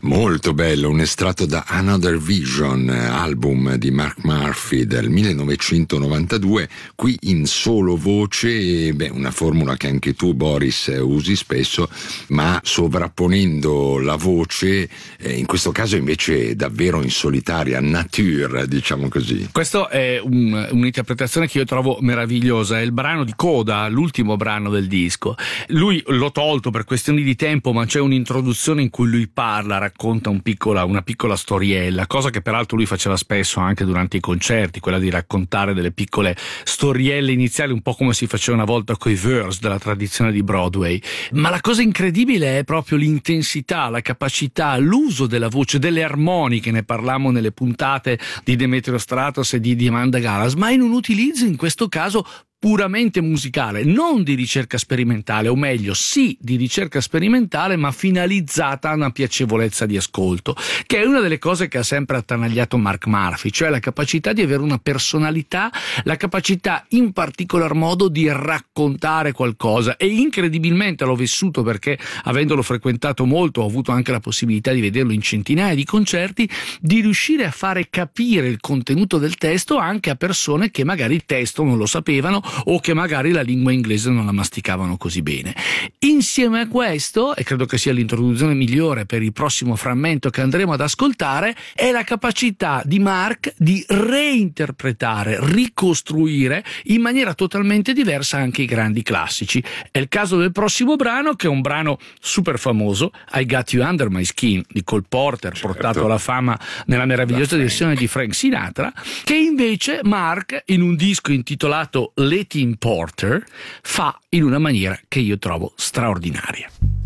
Molto bello, un estratto da Another Vision, album di Mark Murphy del 1992, qui in solo voce, una formula che anche tu, Boris, usi spesso, ma sovrapponendo la voce, in questo caso invece davvero in solitaria, nature, diciamo così. Questa è un'interpretazione che io trovo meravigliosa, è il brano di coda, l'ultimo brano del disco. Lui l'ho tolto per questioni di tempo, ma c'è un'introduzione in cui lui parla, racconta una piccola storiella, cosa che peraltro lui faceva spesso anche durante i concerti, quella di raccontare delle piccole storielle iniziali, un po' come si faceva una volta coi verse della tradizione di Broadway. Ma la cosa incredibile è proprio l'intensità, la capacità, l'uso della voce, delle armoniche, ne parlammo nelle puntate di Demetrio Stratos e di Amanda Galas, ma in un utilizzo in questo caso puramente musicale, non di ricerca sperimentale, o meglio, sì di ricerca sperimentale, ma finalizzata a una piacevolezza di ascolto, che è una delle cose che ha sempre attanagliato Mark Murphy, cioè la capacità di avere una personalità, la capacità in particolar modo di raccontare qualcosa. E incredibilmente l'ho vissuto, perché avendolo frequentato molto ho avuto anche la possibilità di vederlo in centinaia di concerti, di riuscire a fare capire il contenuto del testo anche a persone che magari il testo non lo sapevano o che magari la lingua inglese non la masticavano così bene. Insieme a questo, e credo che sia l'introduzione migliore per il prossimo frammento che andremo ad ascoltare, è la capacità di Mark di reinterpretare, ricostruire in maniera totalmente diversa anche i grandi classici. È il caso del prossimo brano, che è un brano super famoso, I Got You Under My Skin di Cole Porter, certo, portato alla fama nella meravigliosa versione di Frank Sinatra, che invece Mark, in un disco intitolato Letting Porter, fa in una maniera che io trovo straordinaria.